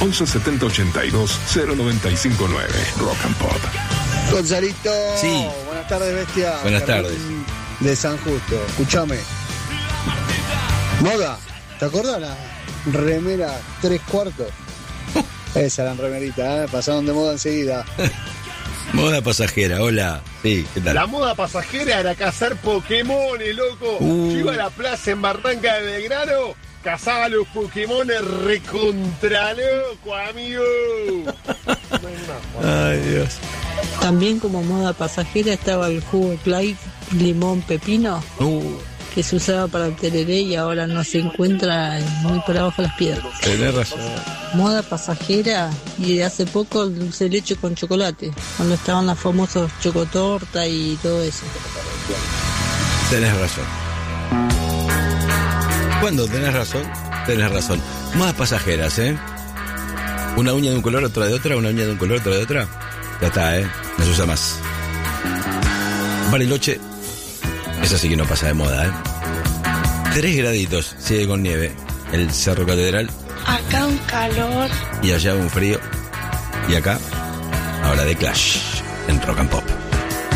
11 70 82 0959. Rock and Pop. Gonzalito. Sí. Buenas tardes, bestia. Buenas tardes. De San Justo. Escúchame. Moda, ¿te acordás la remera 3/4? Esa eran remerita, pasaron de moda enseguida. Moda pasajera, hola. Sí, ¿qué tal? La moda pasajera era cazar Pokémones, loco. Yo iba a la plaza en Barranca de Belgrano, cazaba los Pokémones recontra loco, amigo. Ay, Dios. También como moda pasajera estaba el jugo Clyde limón pepino, que se usaba para el tereré y ahora no se encuentra muy por abajo de las piedras. Tenés razón. Moda pasajera y de hace poco el dulce de leche con chocolate, cuando estaban las famosas chocotorta y todo eso. Tenés razón. ¿Cuándo tenés razón? Tenés razón. Modas pasajeras, ¿eh? Una uña de un color, otra de otra, una uña de un color, otra de otra. Ya está, ¿eh? No se usa más. Bariloche, esa sí que no pasa de moda, ¿eh? 3 graditos, sigue con nieve. El Cerro Catedral. Acá un calor. Y allá un frío. Y acá, ahora de Clash, en Rock and Pop.